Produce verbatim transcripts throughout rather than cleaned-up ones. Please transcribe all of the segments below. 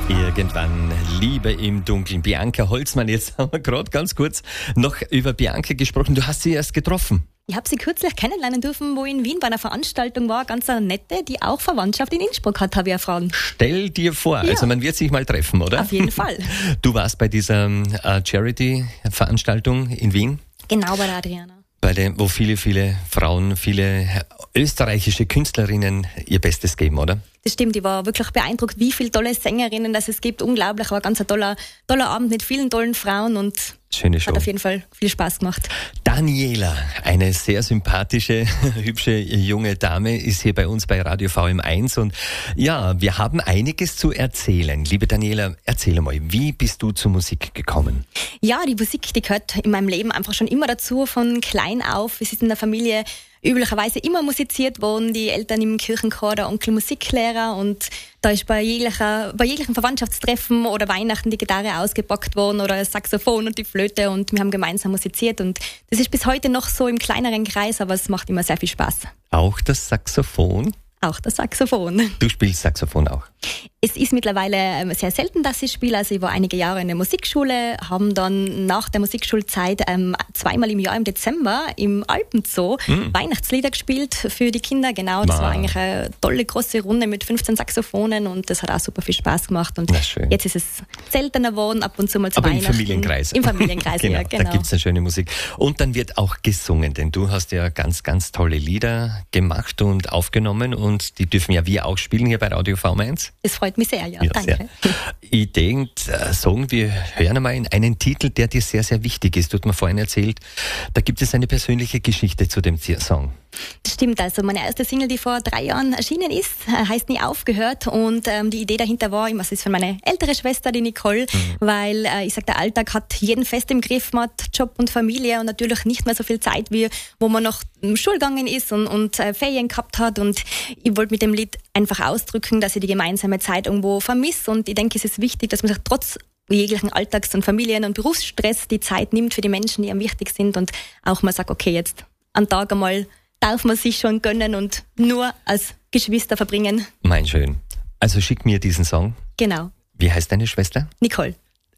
Irgendwann Liebe im Dunkeln. Bianca Holzmann, jetzt haben wir gerade ganz kurz noch über Bianca gesprochen. Du hast sie erst getroffen. Ich habe sie kürzlich kennenlernen dürfen, wo ich in Wien bei einer Veranstaltung war. Ganz eine nette, die auch Verwandtschaft in Innsbruck hat, habe ich erfahren. Stell dir vor, Ja. also man wird sich mal treffen, oder? Auf jeden Fall. Du warst bei dieser äh, Charity-Veranstaltung in Wien? Genau, bei der Adriana. Bei dem, wo viele, viele Frauen, viele österreichische Künstlerinnen ihr Bestes geben, oder? Das stimmt, ich war wirklich beeindruckt, wie viele tolle Sängerinnen das es gibt. Unglaublich, war ganz ein toller, toller Abend mit vielen tollen Frauen und Schöne Show. hat auf jeden Fall viel Spaß gemacht. Daniela, eine sehr sympathische, hübsche junge Dame, ist hier bei uns bei Radio V M eins und ja, wir haben einiges zu erzählen. Liebe Daniela, erzähl mal, wie bist du zur Musik gekommen? Ja, die Musik, die gehört in meinem Leben einfach schon immer dazu, von klein auf. Es ist in der Familie üblicherweise immer musiziert worden, die Eltern im Kirchenchor, der Onkel Musiklehrer und da ist bei jeglicher, bei jeglichen Verwandtschaftstreffen oder Weihnachten die Gitarre ausgepackt worden oder das Saxophon und die Flöte und wir haben gemeinsam musiziert und das ist bis heute noch so im kleineren Kreis, aber es macht immer sehr viel Spaß. Auch das Saxophon? Auch das Saxophon. Du spielst Saxophon auch? Es ist mittlerweile sehr selten, dass ich spiele. Also ich war einige Jahre in der Musikschule, haben dann nach der Musikschulzeit ähm, zweimal im Jahr im Dezember im Alpenzoo mhm. Weihnachtslieder gespielt für die Kinder. Genau, das wow. war eigentlich eine tolle große Runde mit fünfzehn Saxophonen und das hat auch super viel Spaß gemacht. Und jetzt ist es seltener geworden, ab und zu mal zu Aber Weihnachten. im Familienkreis. Im Familienkreis, genau, ja, genau. Da gibt's eine schöne Musik. Und dann wird auch gesungen, denn du hast ja ganz, ganz tolle Lieder gemacht und aufgenommen und die dürfen ja wir auch spielen hier bei Radio V M eins. Das freut mich sehr, ja, ja danke. Sehr. Ich denke, äh, sagen wir, hören einmal in einen Titel, der dir sehr, sehr wichtig ist. Du hast mir vorhin erzählt, da gibt es eine persönliche Geschichte zu dem Song. Das stimmt, also meine erste Single, die vor drei Jahren erschienen ist, heißt Nie aufgehört und ähm, die Idee dahinter war, es ist von meiner ältere Schwester, die Nicole, mhm. weil äh, ich sag, der Alltag hat jeden fest im Griff, man hat Job und Familie und natürlich nicht mehr so viel Zeit, wie wo man noch Schule gegangen ist und, und äh, Ferien gehabt hat und ich wollte mit dem Lied einfach ausdrücken, dass ich die gemeinsame Zeit irgendwo vermisse und ich denke, es ist wichtig, dass man sich trotz jeglichen Alltags- und Familien- und Berufsstress die Zeit nimmt für die Menschen, die einem wichtig sind und auch mal sagt, okay, jetzt einen Tag einmal darf man sich schon gönnen und nur als Geschwister verbringen. Mein schön. Also schick mir diesen Song. Genau. Wie heißt deine Schwester? Nicole.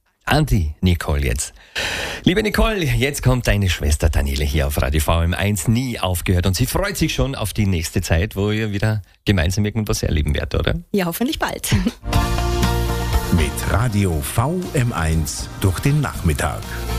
Anti Nicole jetzt. Liebe Nicole, jetzt kommt deine Schwester Daniela hier auf Radio V M eins, nie aufgehört und sie freut sich schon auf die nächste Zeit, wo ihr wieder gemeinsam irgendwas erleben werdet, oder? Ja, hoffentlich bald. Mit Radio V M eins durch den Nachmittag.